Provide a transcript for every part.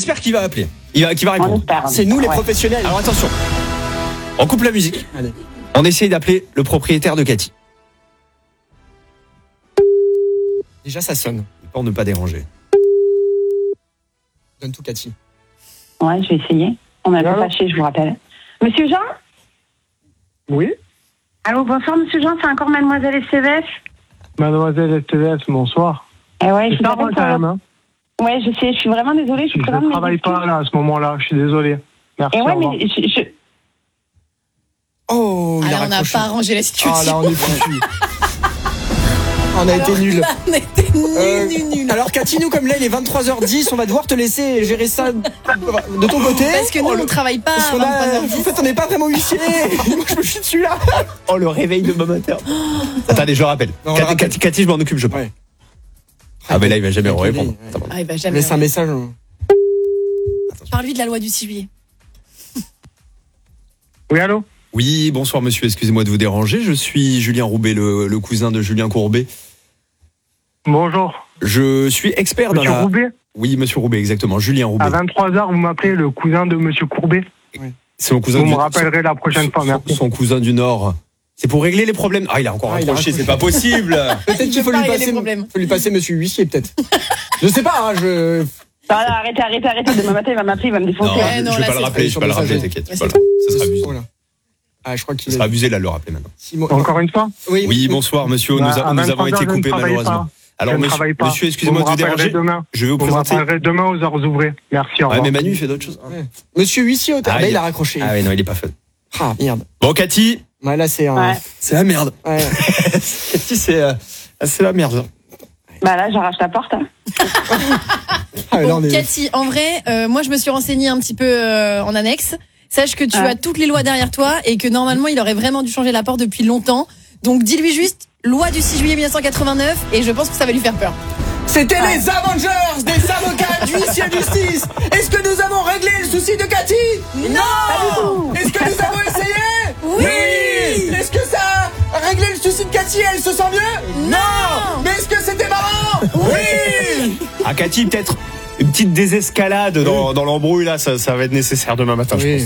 j'espère qu'il va appeler. Qui va répondre. C'est nous les professionnels. Alors attention, on coupe la musique. Allez. On essaye d'appeler le propriétaire de Cathy. Déjà, ça sonne. Pour ne pas déranger. Donne tout, Cathy. Ouais, je vais essayer. On m'avait fâché, je vous rappelle. Monsieur Jean ? Oui, Allô, bonsoir, monsieur Jean, c'est encore mademoiselle STVF ? mademoiselle STVF, bonsoir. Eh ouais, je C'est vous pas appelle moi quand même, hein. Ouais, je sais, je suis vraiment désolée, je suis Je présente. ne travaille pas là à ce moment-là, je suis désolé. Merci. Et ouais, au revoir. mais je... Oh, il a on n'a raccroché. pas arrangé la situation. Ah là, on est foutu. On a été nuls. On a été nuls. Alors Cathy, nous comme là il est 23h10, on va devoir te laisser gérer ça de ton côté. Parce que nous, on travaille pas Parce à qu'on a, 23h10. en fait, on n'est pas vraiment huissier. Moi, je me suis dessus là. Oh, le réveil de demain matin. Attendez, je rappelle. Non, on le rappelle. Cathy, je m'en occupe, je pense. Ouais. Ah, mais là, il va jamais Avec répondre. lui, ouais. Ah, il va jamais. Laisse un message. Parle-lui de la loi du 6 juillet. Oui, allô? Oui, bonsoir monsieur, excusez-moi de vous déranger. Je suis Julien Roubaix, le cousin de Julien Courbet. Bonjour. Je suis expert Monsieur dans la... Roubaix? Oui, monsieur Roubaix, exactement. Julien Roubaix. À 23h, vous m'appelez le cousin de monsieur Courbet. C'est mon cousin Vous du... me rappellerez la prochaine fois, merci. Son cousin du Nord. C'est pour régler les problèmes. Ah, il a encore Ah, il a raccroché, c'est raccroché. pas possible. Peut-être qu'il faut veut lui pas régler les passer, problèmes. faut lui passer monsieur huissier peut-être. Je sais pas, hein, je... Ah, arrêtez. Demain matin, il va m'appeler, il va me Non, défoncer. Ouais, non, je vais là, pas le c'est rappeler, je vais pas le rappeler, messager. t'inquiète. Ouais, Voilà. c'est Ça sera abusé. Voilà. Ah, je crois qu'il Ça sera abusé là de le rappeler maintenant. Encore une fois? Oui, bonsoir monsieur, nous avons été 23h, je ne coupés travaille malheureusement. pas. Alors Je ne travaille pas. monsieur, excusez-moi de vous déranger. Demain. Je vais vous Vous me présenter. rappellerez demain aux heures ouvrées. Merci, au Ouais, revoir. mais Manu il fait d'autres choses. Monsieur huissier au Ah, là, il a raccroché. Ah ouais, non, il est pas fun. Ah, merde. Bon, Cathy, Ouais, là, c'est un... Ouais. c'est la merde. Ouais. Cathy, c'est la merde. Bah là, j'arrache la porte. Hein. Ah, là, Bon, on est... Cathy, en vrai, moi je me suis renseignée un petit peu en annexe. Sache que tu Ouais. as toutes les lois derrière toi et que normalement il aurait vraiment dû changer la porte depuis longtemps. Donc dis-lui juste loi du 6 juillet 1989 et je pense que ça va lui faire peur. C'était les Avengers des avocats du huissier de justice. Est-ce que nous avons réglé le souci de Cathy? Non. Est-ce que nous avons essayé? Oui. Est-ce que ça a réglé le souci de Cathy? Elle se sent mieux? Non. Mais est-ce que c'était marrant? Oui. Ah, Cathy, peut-être une petite désescalade dans l'embrouille là, ça va être nécessaire demain matin, je pense.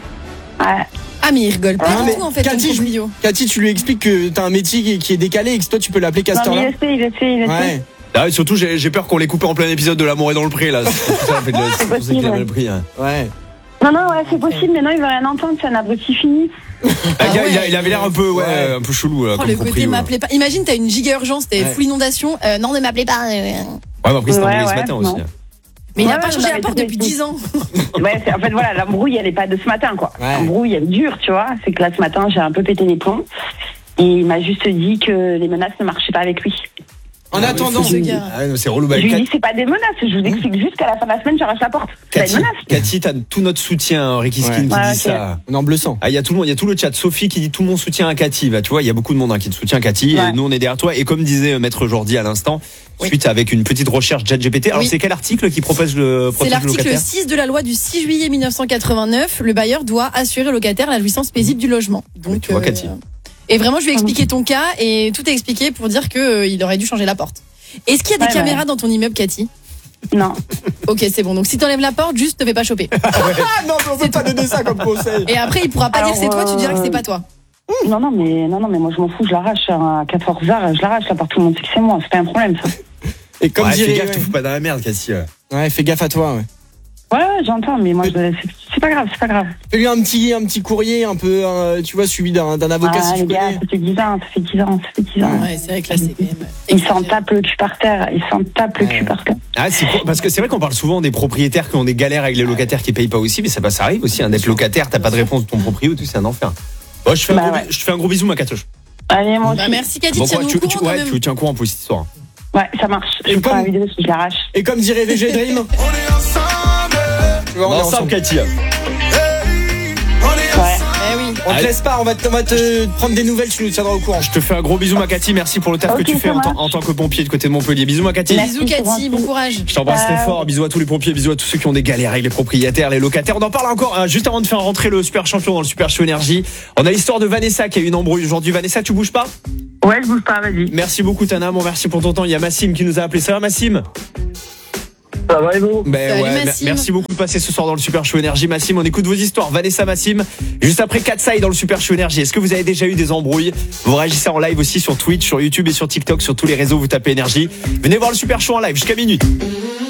Ouais. Ah mais il rigole pas Ah, du mais tout en fait. Cathy, ton proprio. Cathy, tu lui expliques que t'as un métier qui est décalé et que toi tu peux l'appeler Non, Castor mais là. il le sait. Ouais. Ah, et surtout, j'ai peur qu'on l'ait coupé en plein épisode de L'amour est dans le pré là. C'est pour ça, c'est pour ça qu'il a mal pris. Hein. Ouais. Non, ouais, c'est possible, mais non, il veut rien entendre, c'est un abruti fini. Ah, ouais. il avait l'air un peu, Ouais. un peu chelou là, Oh, comme le côté proprio. m'appelez pas. Imagine t'as une giga urgence, t'es Ouais. full inondation. Non, ne m'appelez pas. Ouais, on a pris cet embrouille ce Ouais, matin non. aussi. Mais il a Ouais, pas ouais, changé non, la mais porte tout depuis est- 10 ans. Ouais, en fait, voilà, l'embrouille, elle est pas de ce matin, quoi. Ouais. L'embrouille, elle dure, tu vois. C'est que là, ce matin, j'ai un peu pété les plombs. Et il m'a juste dit que les menaces ne marchaient pas avec lui. En attendant, ce gars. Ah, non, c'est relou. Bah, Je lui Cathy, dis, c'est pas des menaces, je vous explique juste qu'à la fin de la semaine, j'arrache la porte. C'est pas une menace. Cathy, t'as tout notre soutien, Ricky Skin qui Ouais, dit ok. ça. on est en bleu sang. Ah, il y a tout le monde, il y a tout le chat. Sophie qui dit tout mon soutien à Cathy. Bah, tu vois, il y a beaucoup de monde qui te soutient Cathy. Ouais. Et nous, on est derrière toi. Et comme disait Maître Jordi à l'instant, Oui. suite avec une petite recherche ChatGPT. Alors, Oui. c'est quel article qui protège C'est le l'article locataire 6 de la loi du 6 juillet 1989. Le bailleur doit assurer au locataire la jouissance paisible du logement. Donc, tu vois, Cathy. Et vraiment, je lui ai expliqué ton cas et tout est expliqué pour dire que il aurait dû changer la porte. Est-ce qu'il y a des Ouais, caméras dans ton immeuble, Cathy? Non. Ok, c'est bon. Donc si t'enlèves la porte, juste te fais pas choper. Ah non, mais on peut pas donner ça comme conseil. Et après, il pourra pas Alors, dire que c'est toi, tu diras que c'est pas toi. Non, mais moi, je m'en fous, je l'arrache à 14h, je l'arrache, là, par tout le monde sait que c'est moi, c'est pas un problème, ça. Et comme Ouais, fais dirait... gaffe, te fous pas dans la merde, Cathy. Ouais, fais gaffe à toi, ouais. Ouais, j'entends, mais moi, c'est pas grave, c'est pas grave. Fais-lui un petit courrier un peu, tu vois, suivi d'un avocat si Ah, tu les gars, connais. ça fait 10 ans, ça fait 10 ans. Ouais, c'est vrai que là, c'est quand même. Il s'en tape le cul par terre, le cul par terre. Ah, c'est quoi parce que c'est vrai qu'on parle souvent des propriétaires qui ont des galères avec les locataires qui payent pas aussi, mais ça arrive aussi, hein, d'être locataire, t'as pas de réponse de ton proprio, tout, c'est un enfer. Bon, je fais un gros bisou, ma Catoche. Allez, moi aussi. Bah, merci, Cathy. Bon, Tiens-nous au courant quand même. tu tiens courant pour cette histoire. Ouais, ça marche. Je vais prendre la vidéo si je l'arrache. Et comme dirait VG Dream, tu vois, on est ensemble. Cathy. Ouais. Eh oui. On te laisse pas, on va te prendre des nouvelles, tu nous tiendras au courant. Je te fais un gros bisou, ma Cathy. Merci pour le taf Ok, que tu fais ça marche. en tant que pompier de côté de Montpellier. Bisous, ma Cathy. Merci. Bisous, Cathy. Bon courage. Je t'embrasse très fort. Bisous à tous les pompiers, bisous à tous ceux qui ont des galères avec les propriétaires, les locataires. On en parle encore juste avant de faire rentrer le super champion dans le super show énergie. On a l'histoire de Vanessa qui a eu une embrouille aujourd'hui. Vanessa, tu bouges pas? Ouais, je bouge pas, vas-y. Merci beaucoup, Tana. Bon, merci pour ton temps. Il y a Massim qui nous a appelé. Ça va, Massim? Ça va et vous? Ben Salut, ouais, Massim. merci beaucoup de passer ce soir dans le Super Show Énergie. Massim, on écoute vos histoires. Vanessa, Massim, juste après Katsai dans le Super Show Énergie. Est-ce que vous avez déjà eu des embrouilles? Vous réagissez en live aussi sur Twitch, sur YouTube et sur TikTok, sur tous les réseaux. Vous tapez Énergie. Venez voir le Super Show en live jusqu'à minuit.